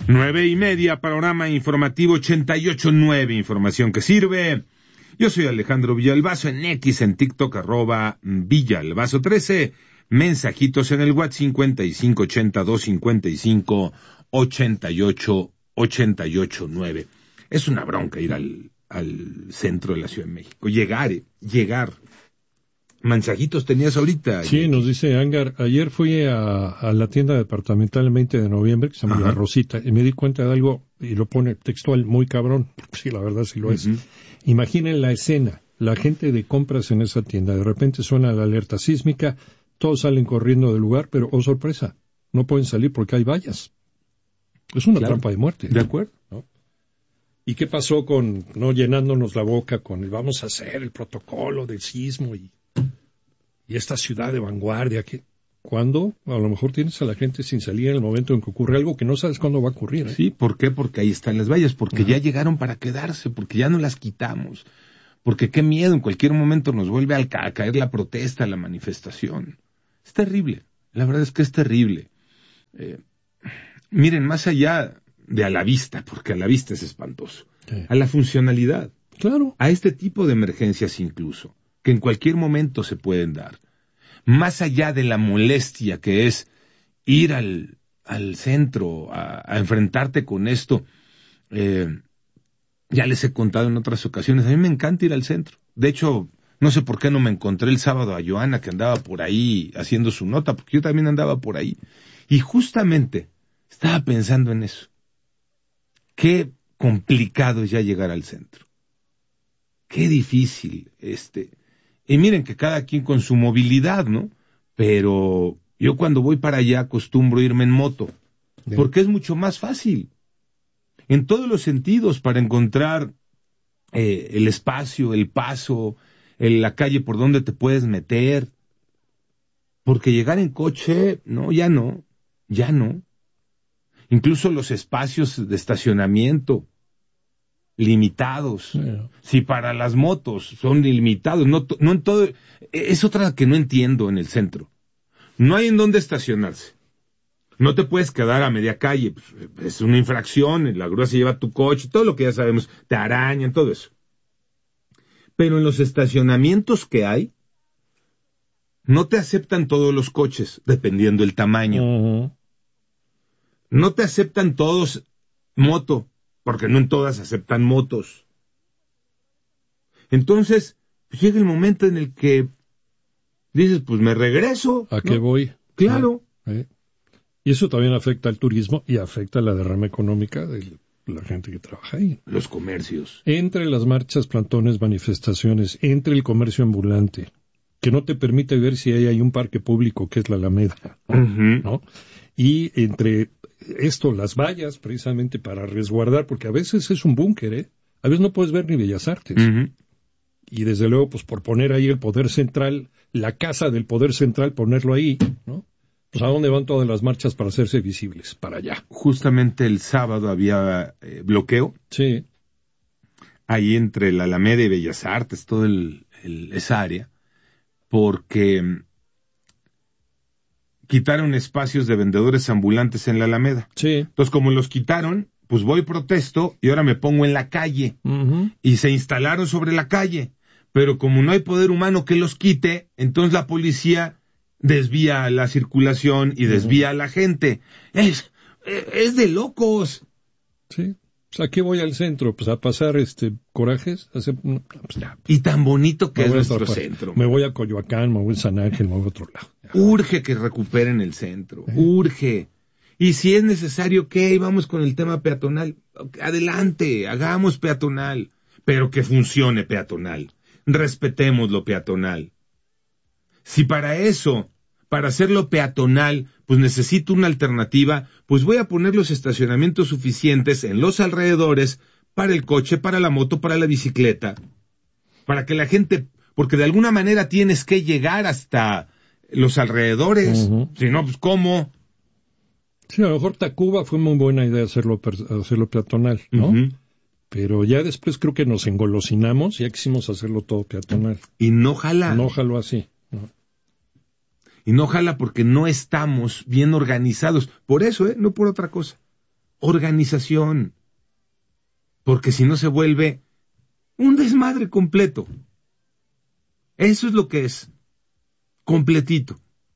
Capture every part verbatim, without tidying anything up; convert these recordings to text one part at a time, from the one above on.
Nueve y media, panorama informativo ochenta y ocho nueve, información que sirve. Yo soy Alejandro Villalbazo, en X, en TikTok, arroba Villalbazo trece, mensajitos en el WhatsApp cincuenta y cinco ochenta y dos cincuenta y cinco ochenta y ocho ochenta y ocho nueve. Es una bronca ir al, al centro de la Ciudad de México, llegar, eh, llegar. Mensajitos tenías ahorita. Sí, Jackie. Nos dice Angar, ayer fui a, a la tienda departamental el veinte de noviembre, que se llama Ajá. La Rosita, y me di cuenta de algo, y lo pone textual, muy cabrón, sí, la verdad sí lo es. Uh-huh. Imaginen la escena, la gente de compras en esa tienda, de repente suena la alerta sísmica, todos salen corriendo del lugar, pero, oh sorpresa, no pueden salir porque hay vallas. Es una Claro. trampa de muerte. ¿De acuerdo? ¿No? ¿Y qué pasó con, no llenándonos la boca con el vamos a hacer el protocolo del sismo y... y esta ciudad de vanguardia, que cuando a lo mejor tienes a la gente sin salir en el momento en que ocurre algo que no sabes cuándo va a ocurrir? ¿eh? Sí, ¿por qué? Porque ahí están las vallas, porque Ajá. ya llegaron para quedarse, porque ya no las quitamos, porque qué miedo, en cualquier momento nos vuelve a, ca- a caer la protesta, la manifestación. Es terrible, la verdad es que es terrible. Eh, miren, más allá de a la vista, porque a la vista es espantoso, Sí. a la funcionalidad, Claro. a este tipo de emergencias incluso, que en cualquier momento se pueden dar. Más allá de la molestia que es ir al, al centro a, a enfrentarte con esto, eh, ya les he contado en otras ocasiones, a mí me encanta ir al centro. De hecho, no sé por qué no me encontré el sábado a Joana, que andaba por ahí haciendo su nota, porque yo también andaba por ahí. Y justamente estaba pensando en eso. Qué complicado es ya llegar al centro. Qué difícil, este... Y miren que cada quien con su movilidad, ¿no? Pero yo cuando voy para allá acostumbro irme en moto, Bien. porque es mucho más fácil. En todos los sentidos, para encontrar eh, el espacio, el paso, el, la calle por donde te puedes meter. Porque llegar en coche, no, ya no, ya no. Incluso los espacios de estacionamiento limitados. Sí. Si para las motos son ilimitados, no, to- no en todo, es otra que no entiendo en el centro. No hay en dónde estacionarse. No te puedes quedar a media calle, pues, es una infracción, la grúa se lleva tu coche, todo lo que ya sabemos, te arañan, todo eso. Pero en los estacionamientos que hay, no te aceptan todos los coches, dependiendo del tamaño. Uh-huh. No te aceptan todos moto, porque no en todas aceptan motos. Entonces, pues llega el momento en el que dices, pues me regreso. ¿A ¿no? qué voy? Claro. ¿No? ¿Eh? Y eso también afecta al turismo y afecta la derrama económica de la gente que trabaja ahí. Los comercios. Entre las marchas, plantones, manifestaciones, entre el comercio ambulante, que no te permite ver si ahí hay un parque público que es la Alameda, ¿no? Uh-huh. ¿No? Y entre esto, las vallas, precisamente para resguardar, porque a veces es un búnker, ¿eh? A veces no puedes ver ni Bellas Artes. Uh-huh. Y desde luego, pues por poner ahí el poder central, la casa del poder central, ponerlo ahí, ¿no? Pues ¿a dónde van todas las marchas para hacerse visibles? Para allá. Justamente el sábado había eh, bloqueo, Sí. ahí entre la Alameda y Bellas Artes, toda el, el, esa área, porque mm, quitaron espacios de vendedores ambulantes en la Alameda. Sí. Entonces, como los quitaron, pues voy, protesto, y ahora me pongo en la calle. Uh-huh. Y se instalaron sobre la calle. Pero como no hay poder humano que los quite, entonces la policía desvía la circulación y desvía a la gente. Es, es de locos. Sí. Pues aquí voy al centro, pues a pasar este corajes, a hacer, pues ya. Y tan bonito que Me es voy a nuestro otra parte. centro. Me voy a Coyoacán, me voy a San Ángel, me voy a otro lado. Ya. Urge que recuperen el centro. Urge. Y si es necesario, ok, vamos con el tema peatonal. Adelante, hagamos peatonal. Pero que funcione peatonal. Respetemos lo peatonal. Si para eso, para hacerlo peatonal, pues necesito una alternativa, pues voy a poner los estacionamientos suficientes en los alrededores para el coche, para la moto, para la bicicleta, para que la gente, porque de alguna manera tienes que llegar hasta los alrededores, Uh-huh. si no, pues ¿cómo? Sí, a lo mejor Tacuba fue muy buena idea hacerlo, hacerlo peatonal, ¿no? Uh-huh. Pero ya después creo que nos engolosinamos y ya quisimos hacerlo todo peatonal. Y no jala. No jaló así. ¿no? Y no jala porque no estamos bien organizados. Por eso, ¿eh? No por otra cosa. organización, porque si no se vuelve un desmadre completo. Eso es lo que es, completito.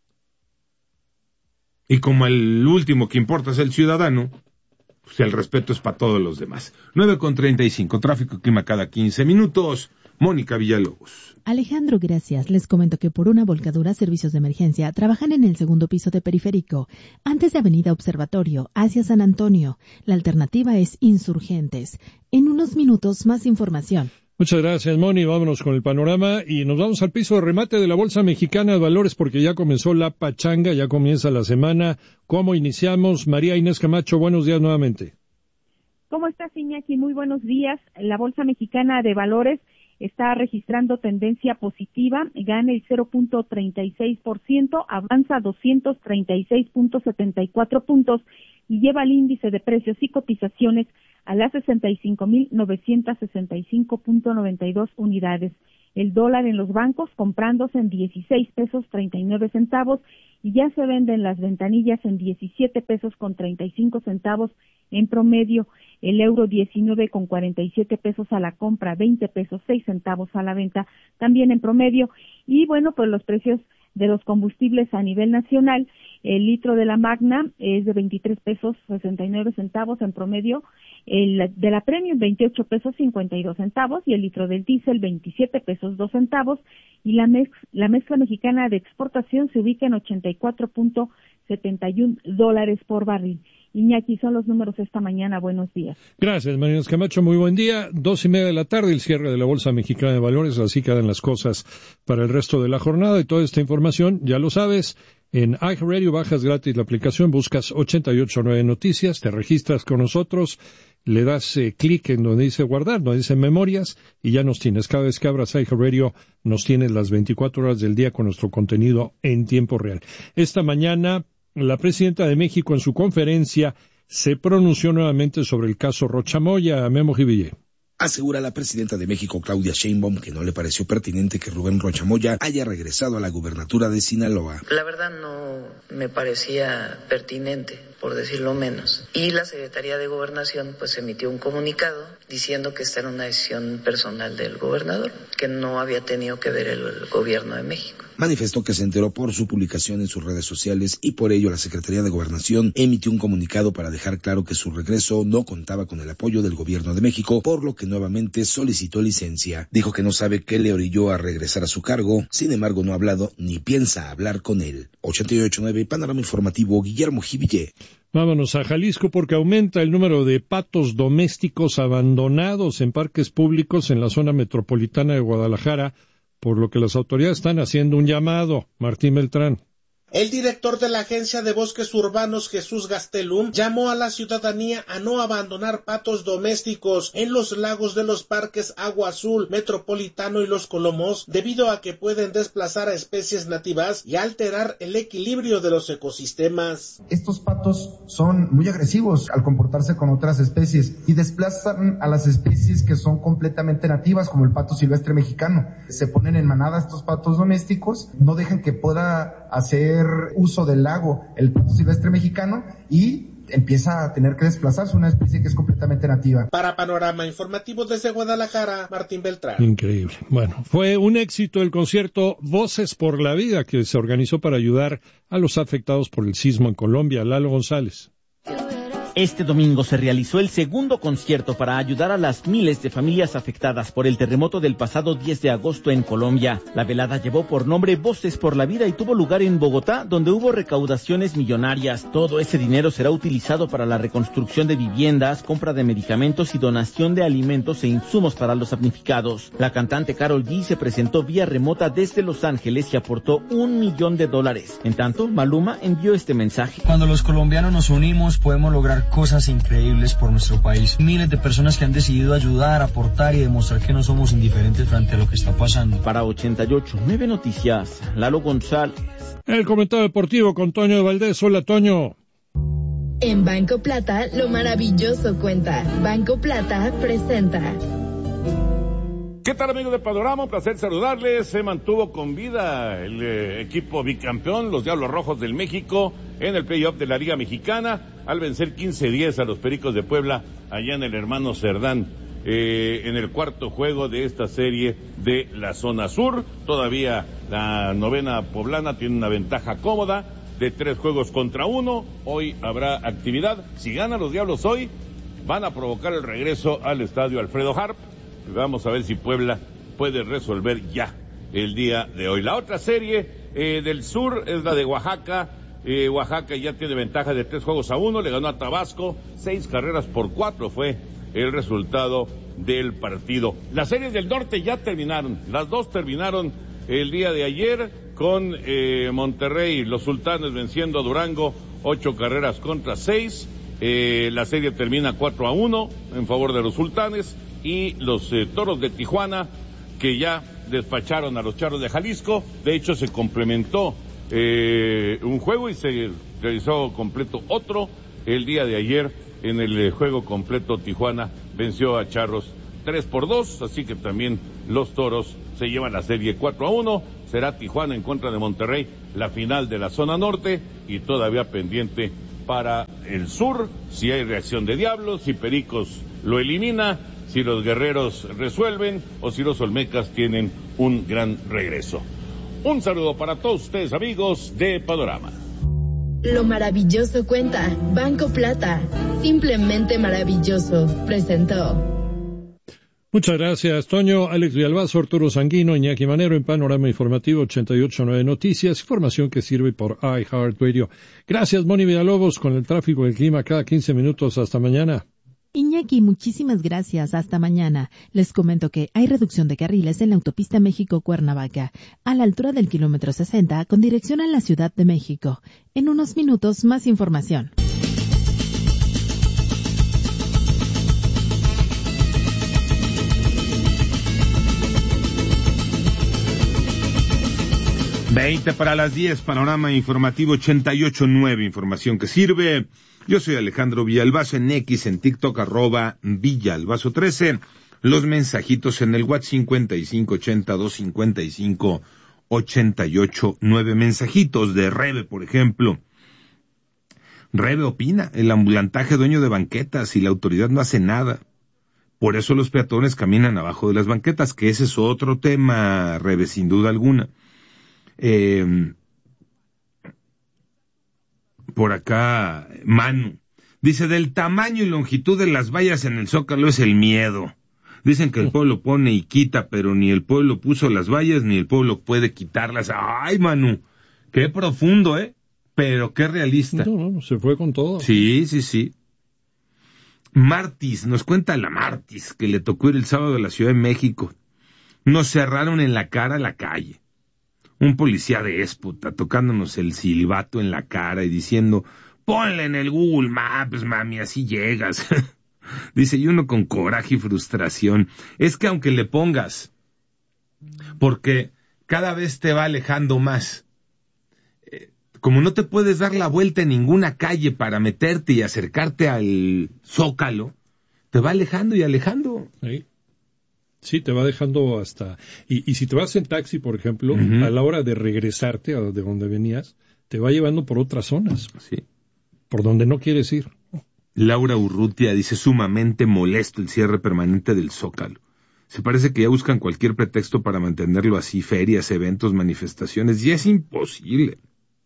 Y como el último que importa es el ciudadano, pues el respeto es para todos los demás. nueve con treinta y cinco, tráfico y clima cada quince minutos. Mónica Villalobos. Alejandro, gracias. Les comento que por una volcadura, servicios de emergencia trabajan en el segundo piso de Periférico, antes de Avenida Observatorio, hacia San Antonio. La alternativa es Insurgentes. En unos minutos, más información. Muchas gracias, Moni. Vámonos con el panorama y nos vamos al piso de remate de la Bolsa Mexicana de Valores porque ya comenzó la pachanga, ya comienza la semana. ¿Cómo iniciamos? María Inés Camacho, buenos días nuevamente. ¿Cómo estás, Iñaki? Muy buenos días. La Bolsa Mexicana de Valores está registrando tendencia positiva, gana el cero punto treinta y seis por ciento, avanza doscientos treinta y seis punto setenta y cuatro puntos y lleva el índice de precios y cotizaciones a las sesenta y cinco mil novecientos sesenta y cinco punto noventa y dos unidades. El dólar en los bancos comprándose en dieciséis pesos treinta y nueve centavos y ya se venden las ventanillas en diecisiete pesos con treinta y cinco centavos en promedio. El euro diecinueve con cuarenta y siete pesos a la compra, veinte pesos seis centavos a la venta, también en promedio. Y bueno, pues los precios de los combustibles a nivel nacional, el litro de la Magna es de veintitrés pesos sesenta y nueve centavos en promedio, el de la Premium veintiocho pesos cincuenta y dos centavos y el litro del diésel veintisiete pesos dos centavos y la, mez, la mezcla mexicana de exportación se ubica en ochenta y cuatro punto setenta y uno dólares por barril. Iñaki, son los números esta mañana. Buenos días. Gracias, María Inés Camacho. Muy buen día. Dos y media de la tarde, el cierre de la Bolsa Mexicana de Valores. Así quedan las cosas para el resto de la jornada. Y toda esta información, ya lo sabes, en iHeartRadio bajas gratis la aplicación, buscas ochenta y ocho punto nueve Noticias, te registras con nosotros, le das eh, clic en donde dice guardar, donde dice memorias, y ya nos tienes. Cada vez que abras iHeartRadio, nos tienes las veinticuatro horas del día con nuestro contenido en tiempo real. Esta mañana, la presidenta de México en su conferencia se pronunció nuevamente sobre el caso Rocha Moya. Memo Jiville. Asegura la presidenta de México, Claudia Sheinbaum, que no le pareció pertinente que Rubén Rocha Moya haya regresado a la gubernatura de Sinaloa. La verdad no me parecía pertinente, por decirlo menos. Y la Secretaría de Gobernación pues emitió un comunicado diciendo que esta era una decisión personal del gobernador, que no había tenido que ver el, el gobierno de México. Manifestó que se enteró por su publicación en sus redes sociales y por ello la Secretaría de Gobernación emitió un comunicado para dejar claro que su regreso no contaba con el apoyo del gobierno de México, por lo que nuevamente solicitó licencia. Dijo que no sabe qué le orilló a regresar a su cargo, sin embargo no ha hablado ni piensa hablar con él. ochenta y ocho punto nueve, Panorama Informativo, Guillermo Jiville. Vámonos a Jalisco porque aumenta el número de patos domésticos abandonados en parques públicos en la zona metropolitana de Guadalajara, por lo que las autoridades están haciendo un llamado. Martín Beltrán. El director de la Agencia de Bosques Urbanos, Jesús Gastelum, llamó a la ciudadanía a no abandonar patos domésticos en los lagos de los parques Agua Azul, Metropolitano y Los Colomos, debido a que pueden desplazar a especies nativas y alterar el equilibrio de los ecosistemas. Estos patos son muy agresivos al comportarse con otras especies y desplazan a las especies que son completamente nativas, como el pato silvestre mexicano. Se ponen en manada estos patos domésticos, no dejan que pueda hacer uso del lago el pato silvestre mexicano y empieza a tener que desplazarse una especie que es completamente nativa. Para Panorama Informativo desde Guadalajara, Martín Beltrán. Increíble. Bueno, fue un éxito el concierto Voces por la Vida que se organizó para ayudar a los afectados por el sismo en Colombia. Lalo González. Este domingo se realizó el segundo concierto para ayudar a las miles de familias afectadas por el terremoto del pasado diez de agosto en Colombia. La velada llevó por nombre Voces por la Vida y tuvo lugar en Bogotá, donde hubo recaudaciones millonarias. Todo ese dinero será utilizado para la reconstrucción de viviendas, compra de medicamentos y donación de alimentos e insumos para los damnificados. La cantante Karol G se presentó vía remota desde Los Ángeles y aportó un millón de dólares. En tanto, Maluma envió este mensaje. Cuando los colombianos nos unimos, podemos lograr cosas increíbles por nuestro país. Miles de personas que han decidido ayudar, aportar y demostrar que no somos indiferentes frente a lo que está pasando. Para ochenta y ocho punto nueve Noticias, Lalo González. El comentario deportivo con Toño de Valdés. Hola, Toño. En Banco Plata, lo maravilloso cuenta. Banco Plata presenta. ¿Qué tal, amigos de Panorama? Un placer saludarles. Se mantuvo con vida el eh, equipo bicampeón, los Diablos Rojos del México, en el playoff de la Liga Mexicana. al vencer quince diez a los Pericos de Puebla allá en el Hermano Cerdán. Eh, en el cuarto juego de esta serie de la zona sur. Todavía la novena poblana tiene una ventaja cómoda de tres juegos contra uno. Hoy habrá actividad. Si ganan los Diablos hoy, van a provocar el regreso al estadio Alfredo Harp. Vamos a ver si Puebla puede resolver ya el día de hoy. La otra serie eh, del sur es la de Oaxaca. Eh, Oaxaca ya tiene ventaja de tres juegos a uno. Le ganó a Tabasco. Seis carreras por cuatro fue el resultado del partido. Las series del norte ya terminaron, las dos terminaron el día de ayer con eh, Monterrey, los Sultanes venciendo a Durango, ocho carreras contra seis. Eh, la serie termina cuatro a uno en favor de los Sultanes, y los eh, Toros de Tijuana, que ya despacharon a los Charros de Jalisco. De hecho, se complementó eh, un juego y se realizó completo otro el día de ayer. En el juego completo, Tijuana venció a Charros tres por dos, así que también los Toros se llevan la serie cuatro a uno. Será Tijuana en contra de Monterrey, la final de la zona norte, y todavía pendiente para el sur, si hay reacción de Diablos, si Pericos lo elimina, si los Guerreros resuelven, o si los Olmecas tienen un gran regreso. Un saludo para todos ustedes, amigos de Panorama. Lo maravilloso cuenta. Banco Plata. Simplemente maravilloso. Presentó. Muchas gracias, Toño. Alex Villalbazo, Arturo Sanguino, Iñaki Manero en Panorama Informativo ochenta y ocho punto nueve Noticias. Información que sirve por iHeartRadio. Gracias, Moni Villalobos, con el tráfico y el clima cada quince minutos. Hasta mañana. Iñaki, muchísimas gracias. Hasta mañana. Les comento que hay reducción de carriles en la autopista México-Cuernavaca, a la altura del kilómetro sesenta, con dirección a la Ciudad de México. En unos minutos, más información. veinte para las diez, Panorama Informativo ochenta y ocho punto nueve, información que sirve. Yo soy Alejandro Villalbazo, en X, en TikTok, arroba Villalbazo trece. Los mensajitos en el WhatsApp cincuenta y cinco ochenta, doscientos cincuenta y cinco, ochenta y ocho nueve. Mensajitos de Rebe, por ejemplo. Rebe opina, el ambulantaje dueño de banquetas y la autoridad no hace nada. Por eso los peatones caminan abajo de las banquetas, que ese es otro tema, Rebe, sin duda alguna. Eh... Por acá, Manu, dice, del tamaño y longitud de las vallas en el Zócalo es el miedo. Dicen que el pueblo pone y quita, pero ni el pueblo puso las vallas, ni el pueblo puede quitarlas. ¡Ay, Manu! Qué profundo, ¿eh? Pero qué realista. No, no, se fue con todo. Sí, sí, sí. Martis, nos cuenta la Martis, que le tocó ir el sábado a la Ciudad de México. Nos cerraron en la cara la calle. Un policía déspota tocándonos el silbato en la cara y diciendo, ponle en el Google Maps, mami, así llegas. Dice, y uno con coraje y frustración. Es que aunque le pongas, porque cada vez te va alejando más. Eh, como no te puedes dar la vuelta en ninguna calle para meterte y acercarte al Zócalo, te va alejando y alejando. Sí. Sí, te va dejando hasta... Y, y si te vas en taxi, por ejemplo, uh-huh. a la hora de regresarte a de donde venías, te va llevando por otras zonas. Sí. Por donde no quieres ir. Laura Urrutia dice, sumamente molesto el cierre permanente del Zócalo. Se parece que ya buscan cualquier pretexto para mantenerlo así, ferias, eventos, manifestaciones, y es imposible.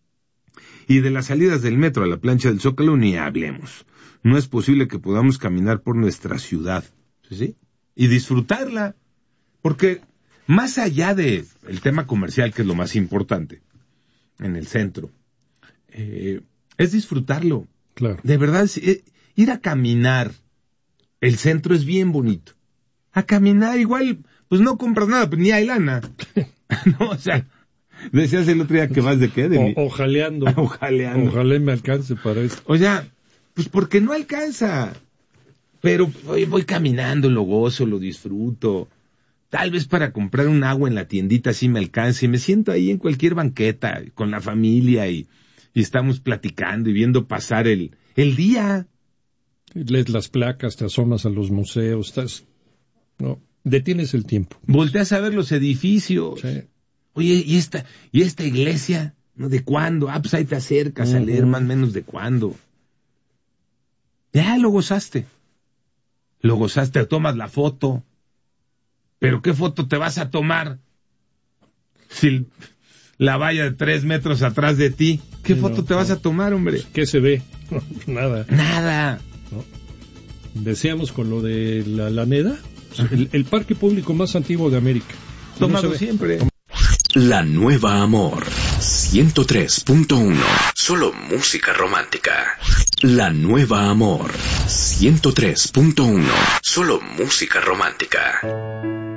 Y de las salidas del metro a la plancha del Zócalo ni hablemos. No es posible que podamos caminar por nuestra ciudad. ¿Sí? ¿Sí? Y disfrutarla, porque más allá de el tema comercial, que es lo más importante en el centro, eh, es disfrutarlo. Claro. De verdad, es, eh, ir a caminar, el centro es bien bonito. A caminar igual, pues no compras nada, pues ni hay lana. No, o sea, decías el otro día que vas de qué, de o, mi... ojaleando. Ojaleando. Ojalá me alcance para eso. O sea, pues porque no alcanza. Pero voy, voy caminando, lo gozo, lo disfruto. Tal vez para comprar un agua en la tiendita sí me alcance. Y me siento ahí en cualquier banqueta, con la familia, y, y estamos platicando y viendo pasar el, el día. Lees las placas, te asomas a los museos, estás... No, detienes el tiempo. Volteas a ver los edificios. Sí. Oye, ¿y esta, y esta iglesia? ¿No? ¿De cuándo? Ah, pues ahí te acercas uh-huh. a leer más o menos de cuándo. Ya lo gozaste. Lo gozaste, tomas la foto. Pero ¿qué foto te vas a tomar? Si la valla de tres metros atrás de ti, ¿qué sí, foto no, te vas no. a tomar, hombre? ¿Qué se ve? Nada. Nada. ¿No? Decíamos con lo de la Alameda, el, el parque público más antiguo de América. Tomado no se siempre. La Nueva Amor, ciento tres punto uno. Solo música romántica. La Nueva Amor, ciento tres punto uno. Solo música romántica.